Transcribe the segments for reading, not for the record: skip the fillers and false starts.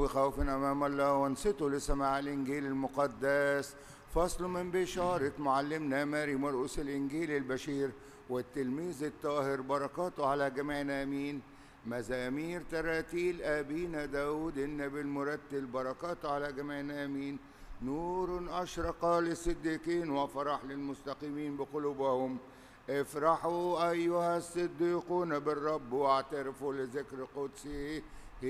بخوف أمام الله وانصتوا لسماع الإنجيل المقدس. فصل من بشارة معلمنا ماري مرقس الإنجيل البشير والتلميذ الطاهر، بركاته على جميعنا آمين. مزامير تراتيل أبينا داود النبي المرتل، بركاته على جميعنا آمين. نور أشرق للصديقين وفرح للمستقيمين بقلوبهم. افرحوا أيها الصديقون بالرب واعترفوا لذكر قدسه.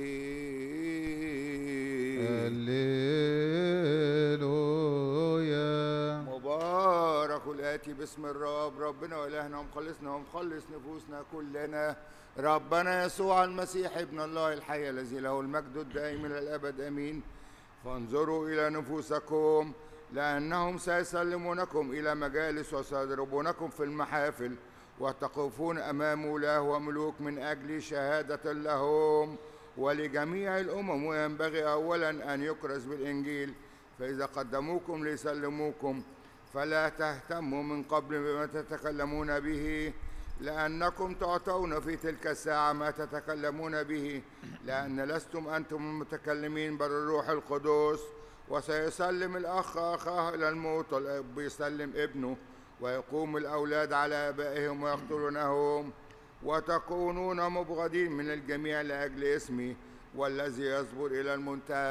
هللويا. مبارك الآتي باسم الرب، ربنا وإلهنا ومخلصنا ومخلص نفوسنا كلنا، ربنا يسوع المسيح ابن الله الحي الذي له المجد الدائم إلى الأبد آمين. فانظروا إلى نفوسكم لأنهم سيسلمونكم إلى مجالس وسيضربونكم في المحافل وتقفون أمام ولاة وملوك من أجل شهادة لهم ولجميع الأمم. وينبغي أولا أن يكرز بالإنجيل، فإذا قدموكم ليسلموكم فلا تهتموا من قبل بما تتكلمون به، لأنكم تعطون في تلك الساعة ما تتكلمون به، لأن لستم أنتم المتكلمين بل الروح القدس. وسيسلم الأخ أخاه إلى الموت، والأب يسلم ابنه، ويقوم الأولاد على آبائهم ويقتلونهم، وتكونون مبغضين من الجميع لأجل اسمي، والذي يصبر إلى المنتهى